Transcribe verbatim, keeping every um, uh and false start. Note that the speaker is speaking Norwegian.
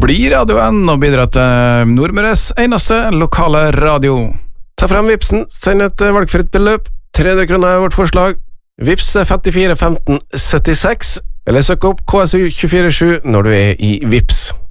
bli radioen og bidra til Nordmøres eneste lokale radio. Ta frem Vipsen, send et valgfritt beløp. tre hundre kroner er vårt forslag. Vips er femtifire femten syttiseks, eller søk opp K S U to fire sju når du er i Vips.